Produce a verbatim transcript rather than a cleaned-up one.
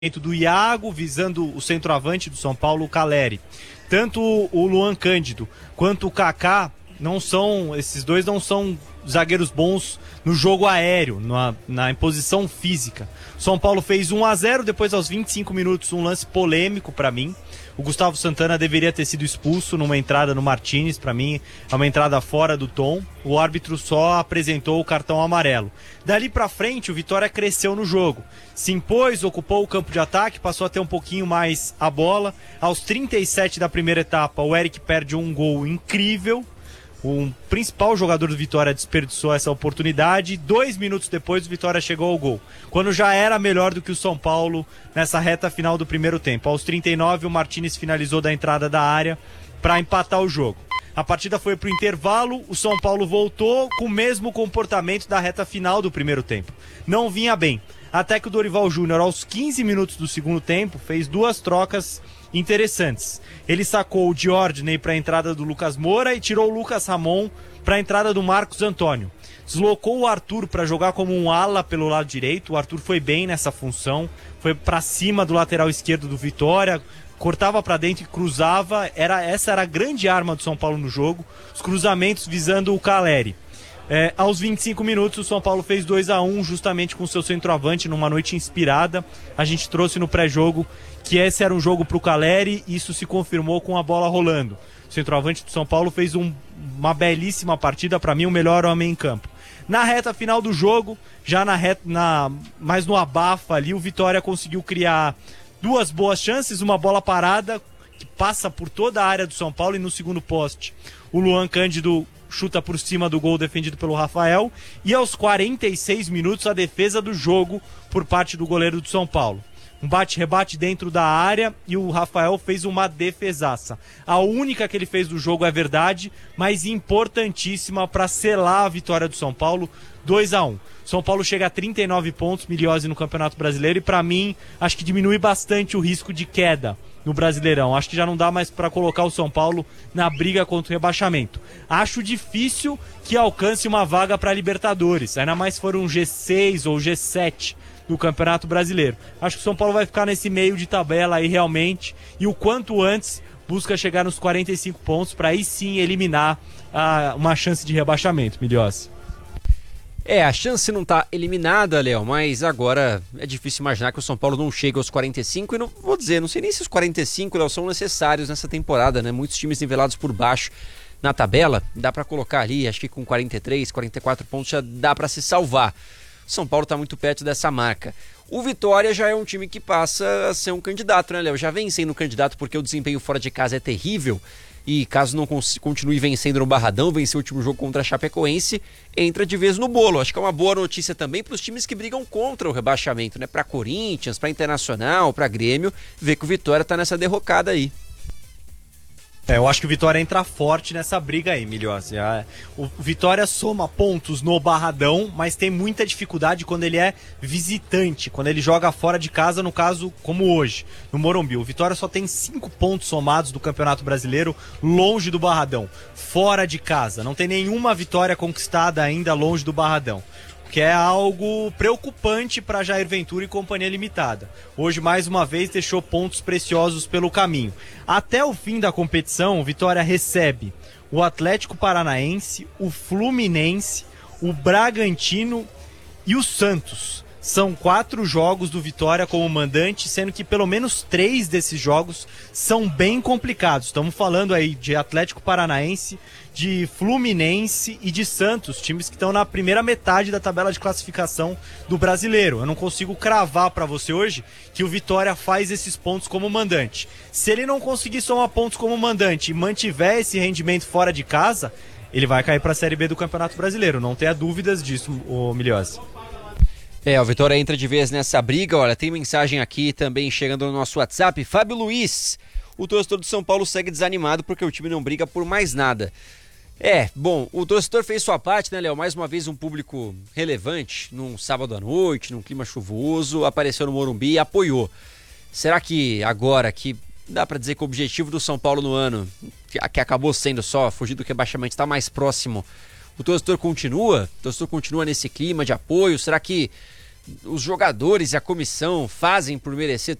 do Iago, visando o centroavante do São Paulo, o Caleri. Tanto o Luan Cândido quanto o Kaká, não são, esses dois não são zagueiros bons no jogo aéreo, na, na imposição física. São Paulo fez um a zero, depois aos vinte e cinco minutos um lance polêmico para mim. O Gustavo Santana deveria ter sido expulso numa entrada no Martínez, para mim é uma entrada fora do tom. O árbitro só apresentou o cartão amarelo. Dali para frente o Vitória cresceu no jogo, se impôs, ocupou o campo de ataque, passou a ter um pouquinho mais a bola. Aos trinta e sete da primeira etapa o Eric perde um gol incrível. O principal jogador do Vitória desperdiçou essa oportunidade. Dois minutos depois o Vitória chegou ao gol, quando já era melhor do que o São Paulo nessa reta final do primeiro tempo. Aos trinta e nove o Martínez finalizou da entrada da área para empatar o jogo. A partida foi para o intervalo, o São Paulo voltou com o mesmo comportamento da reta final do primeiro tempo. Não vinha bem, até que o Dorival Júnior, aos quinze minutos do segundo tempo, fez duas trocas interessantes. Ele sacou o Diordney para a entrada do Lucas Moura e tirou o Lucas Ramon para a entrada do Marcos Antônio. Deslocou o Arthur para jogar como um ala pelo lado direito. O Arthur foi bem nessa função, foi para cima do lateral esquerdo do Vitória, cortava para dentro e cruzava. Era, essa era a grande arma do São Paulo no jogo, os cruzamentos visando o Caleri. É, aos vinte e cinco minutos o São Paulo fez dois a um justamente com seu centroavante numa noite inspirada. A gente trouxe no pré-jogo que esse era um jogo para o Caleri e isso se confirmou com a bola rolando. O centroavante do São Paulo fez um, uma belíssima partida, para mim o melhor homem em campo. Na reta final do jogo, já na reta, na, mais no abafa ali, o Vitória conseguiu criar duas boas chances, uma bola parada que passa por toda a área do São Paulo e no segundo poste o Luan Cândido chuta por cima do gol defendido pelo Rafael, e aos quarenta e seis minutos a defesa do jogo por parte do goleiro do São Paulo. Um bate-rebate dentro da área e o Rafael fez uma defesaça. A única que ele fez do jogo, é verdade, mas importantíssima para selar a vitória do São Paulo, dois a um. São Paulo chega a trinta e nove pontos, Miliose, no Campeonato Brasileiro, e para mim, acho que diminui bastante o risco de queda no Brasileirão. Acho que já não dá mais para colocar o São Paulo na briga contra o rebaixamento. Acho difícil que alcance uma vaga para Libertadores, ainda mais se for um G seis ou G sete do Campeonato Brasileiro. Acho que o São Paulo vai ficar nesse meio de tabela aí realmente, e o quanto antes busca chegar nos quarenta e cinco pontos para aí sim eliminar ah, uma chance de rebaixamento, Miliose. É, a chance não tá eliminada, Léo, mas agora é difícil imaginar que o São Paulo não chegue aos quarenta e cinco, e não vou dizer, não sei nem se os quarenta e cinco, Léo, são necessários nessa temporada, né? Muitos times nivelados por baixo na tabela, dá pra colocar ali, acho que com quarenta e três, quarenta e quatro pontos já dá pra se salvar. O São Paulo tá muito perto dessa marca. O Vitória já é um time que passa a ser um candidato, né, Léo? Já vem sendo um candidato porque o desempenho fora de casa é terrível. E caso não continue vencendo no Barradão, vencer o último jogo contra a Chapecoense, entra de vez no bolo. Acho que é uma boa notícia também para os times que brigam contra o rebaixamento, né? Para Corinthians, para Internacional, para Grêmio, ver que o Vitória tá nessa derrocada aí. É, eu acho que o Vitória entra forte nessa briga aí, Miliose. O Vitória soma pontos no Barradão, mas tem muita dificuldade quando ele é visitante, quando ele joga fora de casa, no caso, como hoje, no Morumbi. O Vitória só tem cinco pontos somados do Campeonato Brasileiro longe do Barradão, fora de casa. Não tem nenhuma vitória conquistada ainda longe do Barradão, que é algo preocupante para Jair Ventura e Companhia Limitada. Hoje, mais uma vez, deixou pontos preciosos pelo caminho. Até o fim da competição, o Vitória recebe o Atlético Paranaense, o Fluminense, o Bragantino e o Santos. São quatro jogos do Vitória como mandante, sendo que pelo menos três desses jogos são bem complicados. Estamos falando aí de Atlético Paranaense, de Fluminense e de Santos, times que estão na primeira metade da tabela de classificação do Brasileiro. Eu não consigo cravar para você hoje que o Vitória faz esses pontos como mandante. Se ele não conseguir somar pontos como mandante e mantiver esse rendimento fora de casa, ele vai cair para a Série B do Campeonato Brasileiro. Não tenha dúvidas disso, ô Miliose. É, o Vitória entra de vez nessa briga. Olha, tem mensagem aqui também chegando no nosso WhatsApp. Fábio Luiz, o torcedor do São Paulo segue desanimado porque o time não briga por mais nada. É, bom, o torcedor fez sua parte, né, Léo? Mais uma vez um público relevante, num sábado à noite, num clima chuvoso, apareceu no Morumbi e apoiou. Será que agora que dá pra dizer que o objetivo do São Paulo no ano, que acabou sendo só fugir do rebaixamento, está mais próximo, o torcedor continua? O torcedor continua nesse clima de apoio? Será que os jogadores e a comissão fazem por merecer